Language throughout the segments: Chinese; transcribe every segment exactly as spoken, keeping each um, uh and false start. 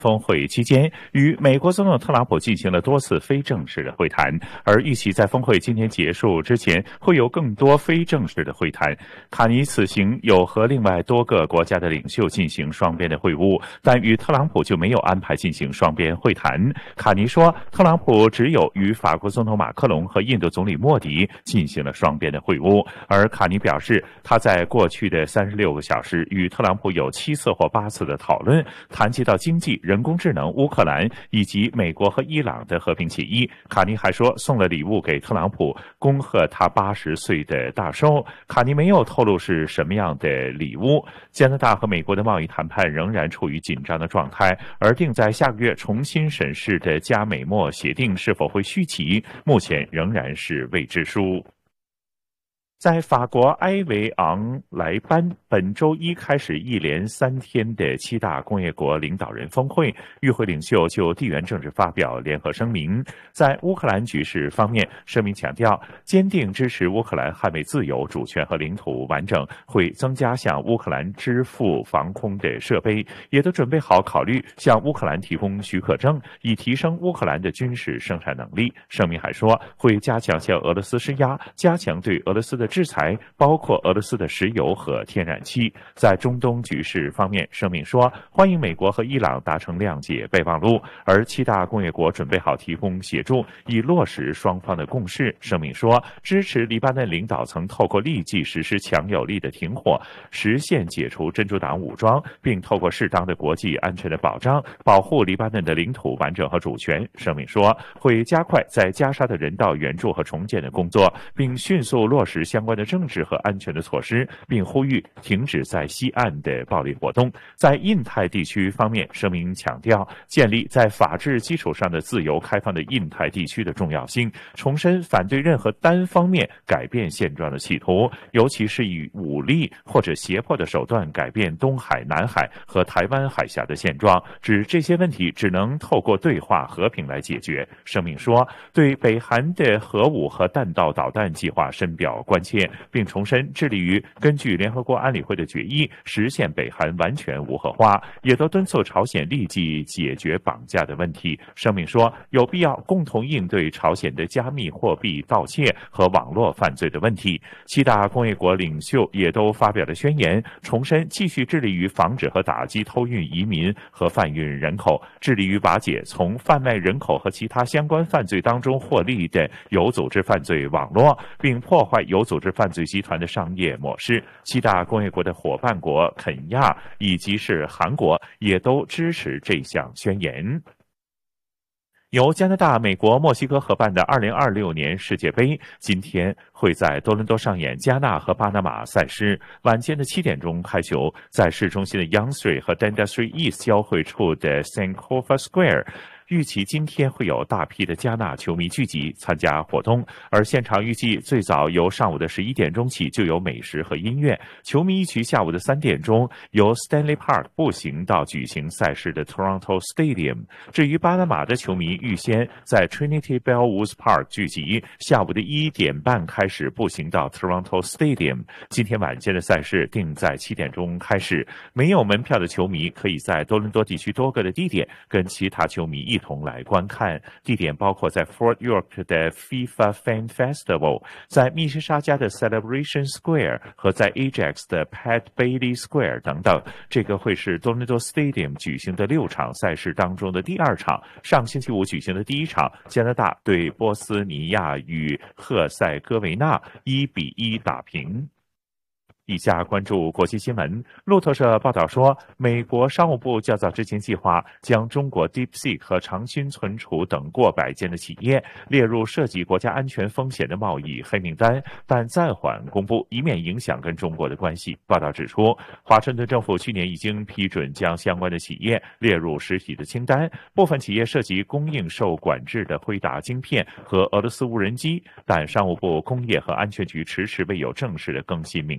峰会期间，与美国总统特朗普进行了多次非正式的会谈，而预期在峰会今天结束之前，会有更多非正式的会谈。卡尼此行有和另外多个国家的领袖进行双边的会晤，但与特朗普就没有安排进行双边会谈。卡尼说，特朗普只有与法国总统马克龙和印度总理莫迪进行了双边的会晤，而卡尼表示，他在过去的三十六个小时与特朗普有七次或八次的讨论，谈及到经济、人工智能、乌克兰以及美国和伊朗的和平协议。卡尼还说送了礼物给特朗普，恭贺他八十岁的大寿。卡尼没有透露是什么样的礼物。加拿大和美国的贸易谈判仍然处于紧张的状态，而定在下个月重新审视的加美墨协定是否会续期，目前仍然是未知数。在法国埃维昂莱班，本周一开始一连三天的七大工业国领导人峰会，与会领袖就地缘政治发表联合声明。在乌克兰局势方面，声明强调坚定支持乌克兰捍卫自由、主权和领土完整，会增加向乌克兰支付防空的设备，也都准备好考虑向乌克兰提供许可证，以提升乌克兰的军事生产能力。声明还说，会加强向俄罗斯施压，加强对俄罗斯的制裁，包括俄罗斯的石油和天然气。在中东局势方面，声明说欢迎美国和伊朗达成谅解备忘录，而七大工业国准备好提供协助，以落实双方的共识。声明说支持黎巴嫩领导层透过立即实施强有力的停火，实现解除真主党武装，并透过适当的国际安全的保障，保护黎巴嫩的领土完整和主权。声明说会加快在加沙的人道援助和重建的工作，并迅速落实相关的政治和安全的措施，并呼吁停止在西岸的暴力活动。在印太地区方面，声明强调建立在法治基础上的自由开放的印太地区的重要性，重申反对任何单方面改变现状的企图，尤其是以武力或者胁迫的手段改变东海、南海和台湾海峡的现状，指这些问题只能透过对话和平来解决。声明说对北韩的核武和弹道导弹计划深表关切，并重申致力于根据联合国安理会的决议实现北韩完全无核化，也都敦促朝鲜立即解决绑架的问题。声明说有必要共同应对朝鲜的加密货币盗窃和网络犯罪的问题。七大工业国领袖也都发表了宣言，重申继续致力于防止和打击偷运移民和贩运人口，致力于瓦解从贩卖人口和其他相关犯罪当中获利的有组织犯罪网络，并破坏有组织犯罪集团的商业模式。七大工业国的伙伴国肯亚以及是韩国也都支持这项宣言。由加拿大、美国、墨西哥合办的二零二六年世界杯今天会在多伦多上演加纳和巴拿马赛事，晚间的七点钟开球，在市中心的 Yonge Street 和 Dundas Street East 交汇处的 Sankofa Square。预期今天会有大批的加纳球迷聚集参加活动，而现场预计最早由上午的十一点钟起就有美食和音乐，球迷一起下午的三点钟由 Stanley Park 步行到举行赛事的 Toronto Stadium。至于巴拿马的球迷，预先在 Trinity Bellwoods Park 聚集，下午的一点半开始步行到 Toronto Stadium。今天晚间的赛事定在七点钟开始，没有门票的球迷可以在多伦多地区多个的地点跟其他球迷一同来观看，地点包括在 Fort York 的 FIFA Fan Festival， 在密西沙加的 Celebration Square 和在 Ajax 的 Pat Bailey Square 等等。这个会是多伦多 Stadium 举行的六场赛事当中的第二场。上星期五举行的第一场，加拿大对波斯尼亚与赫塞哥维纳一比一打平。以下关注国际新闻。路透社报道说，美国商务部较早之前计划将中国 DeepSeek 和长兴存储等过百间的企业列入涉及国家安全风险的贸易黑名单，但暂缓公布，以免影响跟中国的关系。报道指出，华盛顿政府去年已经批准将相关的企业列入实体的清单，部分企业涉及供应受管制的辉达晶片和俄罗斯无人机，但商务部工业和安全局迟迟未有正式的更新名单。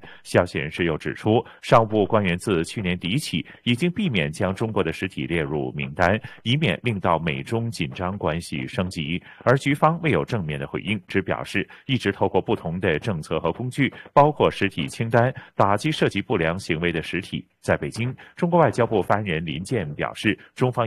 消息人士又指出，商务部官员自去年底起已经避免将中国的实体列入名单，以免令到美中紧张关系升级。而局方未有正面的回应，只表示一直透过不同的政策和工具，包括实体清单，打击涉及不良行为的实体。在北京，中国外交部发言人林健表示，中方